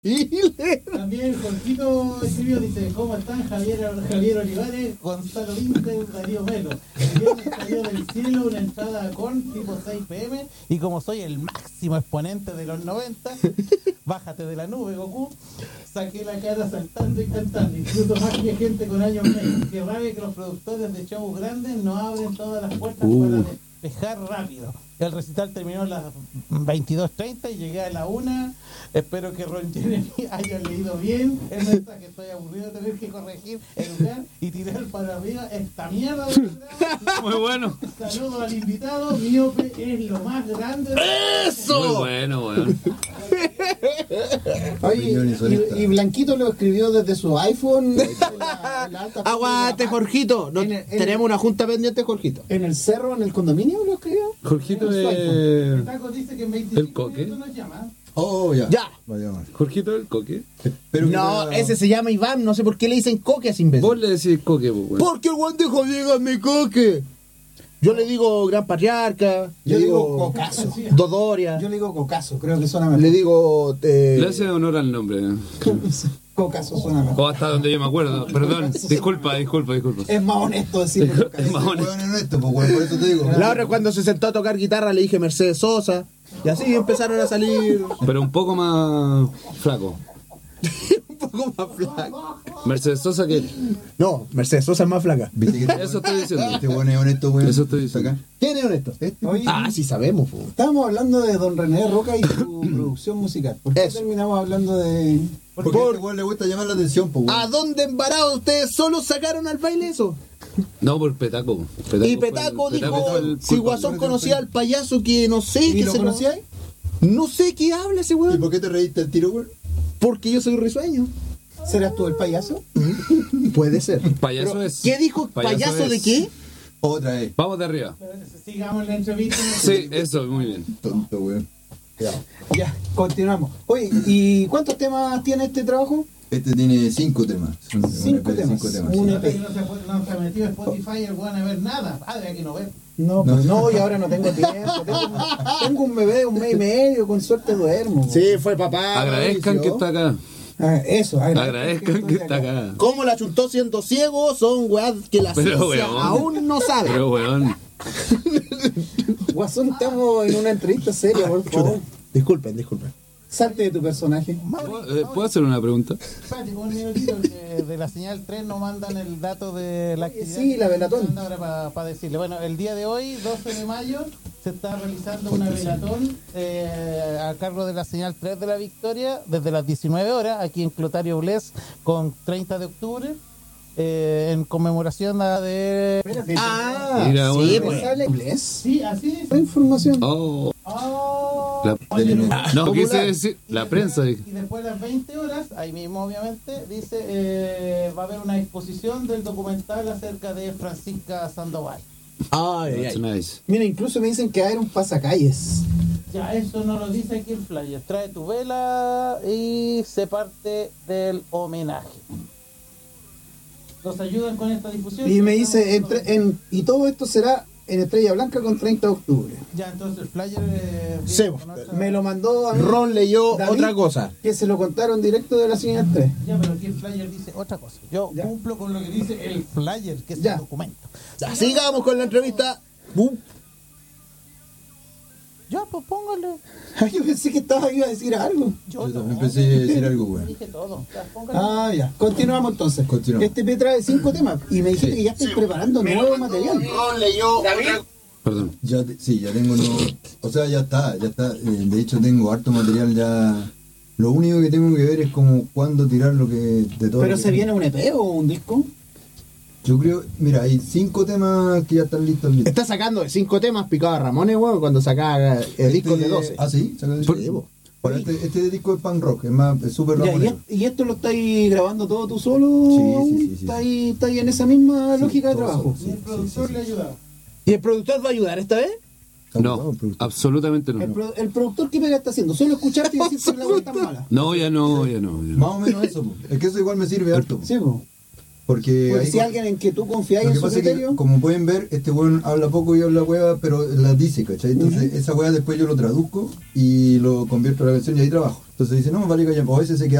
También Jorgito escribió, dice, ¿cómo están Javier Olivares, Gonzalo Vince, Darío Melo? El viernes cayó del cielo una entrada a Korn tipo 6 pm y como soy el máximo exponente de los 90, bájate de la nube, Goku, saqué la cara saltando y cantando, incluso más que gente con años menos. Qué rabia que los productores de shows grandes no abren todas las puertas para despejar rápido. El recital terminó a las 22:30 y llegué a la 1. Espero que Ron Jeremy haya leído bien el mensaje. Estoy aburrido de tener que corregir, educar y tirar para arriba esta mierda de programa. Muy bueno. Saludo al invitado. Miope es lo más grande. ¡Eso! Muy bueno, weón. Oye, y Blanquito lo escribió desde su iPhone. Aguante, Jorgito. Tenemos una junta pendiente, Jorgito. ¿En el cerro, en el condominio lo escribió? Jorgito El Taco dice que en 25 ¿El Coque? minutos nos llama. Oh, ya. Jorgito el Coque. No, ese se llama Iván. No sé por qué le dicen Coque a ese imbécil. Vos le decís Coque, weón. Porque el guante dijo, dígame Coque. Yo le digo Gran Patriarca. Yo digo Cocaso. Dodoria. Yo le digo Cocaso, creo que suena mejor. Le digo... Le hace honor al nombre. Cocaso suena mejor. O hasta donde yo me acuerdo. Perdón. Disculpa. Es más honesto decirlo. Es más honesto. Por eso te digo. La otra cuando se sentó a tocar guitarra le dije Mercedes Sosa. Y así empezaron a salir. Pero un poco más flaco. Un poco más flaco. Mercedes Sosa que... No, Mercedes Sosa es más flaca. Eso estoy diciendo. Este bueno es honesto, güey. Eso estoy diciendo. ¿Quién es honesto? Oye, sí sabemos. estábamos hablando de Don René Roca y su producción musical. ¿Por qué terminamos hablando de...? Porque a este güey le gusta llamar la atención, pues. ¿A dónde embarados ustedes solo sacaron al baile eso? No, por Petaco. Y Petaco dijo, si Guasón conocía al payaso que no sé... ¿Y que lo se conocía? No sé qué habla ese ¿Y weón. por qué te reíste el tiro, güey? Porque yo soy risueño. ¿Serás tú el payaso? Puede ser. Payaso Pero, es... ¿qué dijo? ¿Payaso de es- qué? Otra vez. Vamos de arriba. Sigamos la entrevista. Sí, eso, muy bien. Tonto, güey. Ya, continuamos. Oye, ¿y cuántos temas tiene este trabajo? Este tiene 5 temas. Son un Cinco EP de temas. cinco temas, Un sí. EP. No se ha metido Spotify el weón a ver nada. Habría que no ver. No, pues no, y ahora no tengo tiempo. Tengo un bebé de 1 mes y medio, con suerte duermo. Sí, fue papá. Agradezcan Mauricio. que está acá. Eso, Agradezcan que está acá. ¿Cómo la chuntó siendo ciego? Son weas que la Pero, ciencia weón. aún no sabe. Pero, weón. Guasón, estamos en una entrevista seria, por favor. Disculpen. Salte de tu personaje. ¿Puedo hacer una pregunta? Espérate, un minutito, que de la señal 3 nos mandan el dato de la actividad. Sí, la velatón. Ahora para decirle. Bueno, el día de hoy, 12 de mayo, se está realizando una velatón a cargo de la señal 3 de la Victoria, desde las 19 horas, aquí en Clotario Bles, con 30 de octubre, en conmemoración de... Mira, sí, bueno. pues. ¿Sale inglés? Sí, así es. ¿Esta información? Oh. Oh. No, Popular. quise decir... La prensa. Y después a las 20 horas, ahí mismo obviamente, dice, va a haber una exposición del documental acerca de Francisca Sandoval. That's nice. Mira, incluso me dicen que va a haber un pasacalles. Ya, eso no lo dice aquí el flyer. Trae tu vela y se parte del homenaje. ¿Nos ayudan con esta difusión? Y me dice, y todo esto será en Estrella Blanca con 30 de octubre. Ya, entonces el flyer... Sí, Me lo mandó a mí Ron leyó David, otra cosa. que se lo contaron directo de la señal 3. Ya, pero aquí el flyer dice otra cosa. Yo Ya. cumplo con lo que dice el flyer, que es Ya. el documento. Ya, sigamos con la entrevista. Ya, pues póngale. Yo pensé que iba a decir algo. Yo Yo no, también pensé decir algo, güey. dije todo. Ya, póngale. Ah, ya. Continuamos entonces. Continuamos. Este P trae 5 temas. Y me dijiste que ya estoy preparando nuevo material. Ron leyó otra. Perdón. Ya tengo nuevo. O sea, ya está. De hecho, tengo harto material ya. Lo único que tengo que ver es como cuándo tirar lo que. De todo. ¿Pero lo que- se viene un EP o un disco? Yo creo. Mira, hay 5 temas que ya están listos. Está sacando de 5 temas picado a Ramones, weón, cuando sacaba el disco de 12. Ah, sí, saca de Sí, 12. bo. Bueno, este disco es punk rock, es súper Ya, ramonero. ¿y esto lo estáis grabando todo tú solo? Sí. ¿Estáis en esa misma lógica de todo trabajo? solo, Y el productor le ayuda. ¿Y el productor va a ayudar esta vez? No, absolutamente no. El productor, ¿qué pega está haciendo? Solo escucharte y decir que la web tan mala. No, ya no. Más o menos eso, po. Es que eso igual me sirve harto. Po. Sí, po. Porque Porque ahí si alguien en que tú confías lo en que su pasa es que, criterio, como pueden ver, este weón habla poco y habla hueá, pero la dice, ¿cachai? Entonces, esa hueá después yo lo traduzco y lo convierto a la canción y ahí trabajo. Entonces dice, no, vale, calla, o a veces se queda